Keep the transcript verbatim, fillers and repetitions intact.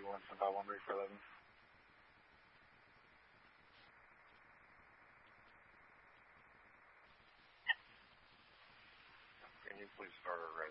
one seven five one three four eleven. Can you please start a